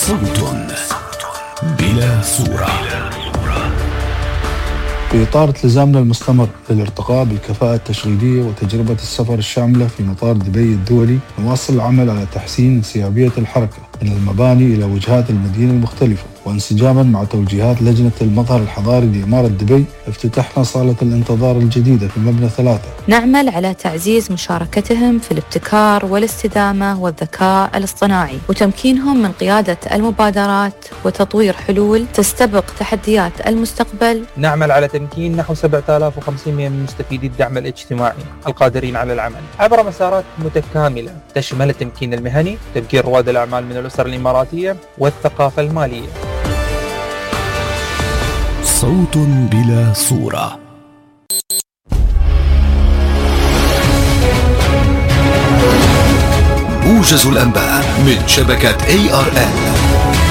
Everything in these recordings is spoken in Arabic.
صوت بلا صورة. في إطار التزامنا المستمر للارتقاء بالكفاءة التشغيلية وتجربة السفر الشاملة في مطار دبي الدولي، نواصل العمل على تحسين انسيابية الحركة من المباني إلى وجهات المدينة المختلفة، وانسجاما مع توجيهات لجنة المظهر الحضاري لإمارة دبي افتتحنا صالة الانتظار الجديدة في مبنى 3. نعمل على تعزيز مشاركتهم في الابتكار والاستدامة والذكاء الاصطناعي وتمكينهم من قيادة المبادرات وتطوير حلول تستبق تحديات المستقبل. نعمل على تمكين نحو 7500 من مستفيدي الدعم الاجتماعي القادرين على العمل عبر مسارات متكاملة تشمل التمكين المهني، تمكين رواد الأعمال من الأسر الإماراتية والثقافة المالية. صوت بلا صورة. موجز الأنباء من شبكة ARN.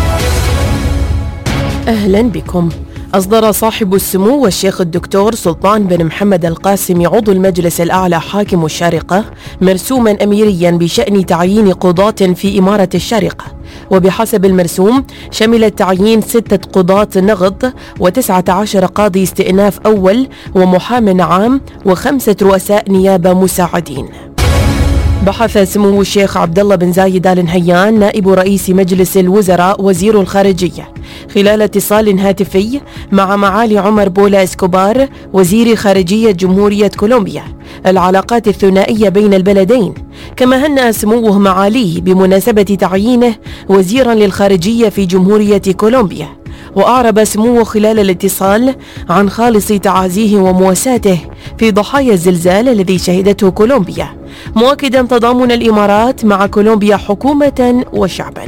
أهلا بكم. أصدر صاحب السمو والشيخ الدكتور سلطان بن محمد القاسمي عضو المجلس الأعلى حاكم الشارقة مرسوما أميريا بشأن تعيين قضاة في إمارة الشارقة، وبحسب المرسوم شمل تعيين 6 قضاة نغض و19 قاضي استئناف أول ومحام عام و5 رؤساء نيابة مساعدين. بحث سمو الشيخ عبد الله بن زايد آل نهيان نائب رئيس مجلس الوزراء وزير الخارجية خلال اتصال هاتفي مع معالي عمر بولا اسكوبار وزير خارجية جمهورية كولومبيا العلاقات الثنائية بين البلدين، كما هنأ سموه معاليه بمناسبة تعيينه وزيرا للخارجية في جمهورية كولومبيا. وأعرب سموه خلال الاتصال عن خالص تعازيه ومواساته في ضحايا الزلزال الذي شهدته كولومبيا، مؤكدا تضامن الإمارات مع كولومبيا حكومة وشعبا.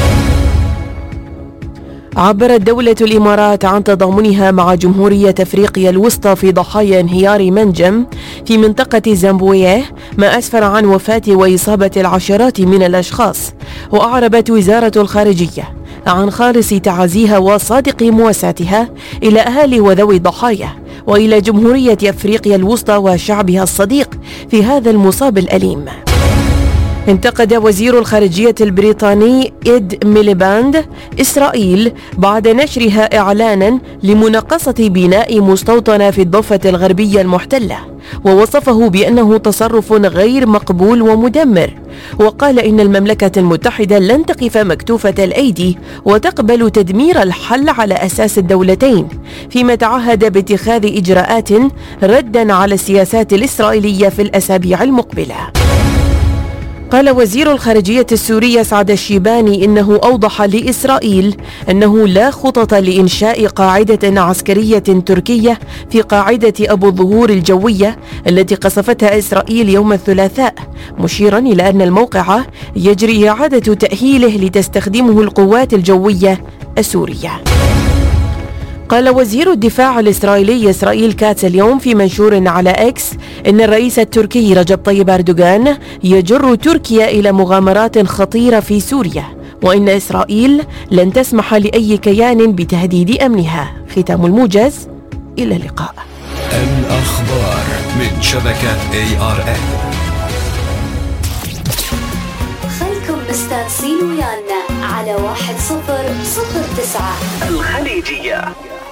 عبرت دولة الإمارات عن تضامنها مع جمهورية أفريقيا الوسطى في ضحايا انهيار منجم في منطقة زامبويه، ما أسفر عن وفاة وإصابة العشرات من الأشخاص. وأعربت وزارة الخارجية عن خالص تعازيها وصادق مواساتها إلى أهالي وذوي الضحايا وإلى جمهورية أفريقيا الوسطى وشعبها الصديق في هذا المصاب الأليم. انتقد وزير الخارجية البريطاني إد ميليباند إسرائيل بعد نشرها إعلانا لمناقصة بناء مستوطنة في الضفة الغربية المحتلة، ووصفه بأنه تصرف غير مقبول ومدمر، وقال إن المملكة المتحدة لن تقف مكتوفة الأيدي وتقبل تدمير الحل على أساس الدولتين، فيما تعهد باتخاذ إجراءات ردا على السياسات الإسرائيلية في الأسابيع المقبلة. قال وزير الخارجية السوري سعد الشيباني إنه أوضح لإسرائيل أنه لا خطط لإنشاء قاعدة عسكرية تركية في قاعدة أبو الظهور الجوية التي قصفتها إسرائيل يوم الثلاثاء، مشيرا إلى أن الموقع يجري إعادة تأهيله لتستخدمه القوات الجوية السورية. قال وزير الدفاع الإسرائيلي إسرائيل كاتس اليوم في منشور على إكس إن الرئيس التركي رجب طيب أردوغان يجر تركيا إلى مغامرات خطيرة في سوريا، وإن إسرائيل لن تسمح لأي كيان بتهديد أمنها. ختام الموجز، إلى اللقاء. الأخبار من شبكة ARN. خلكم مستانسين ويانا على 1009 الخليجية.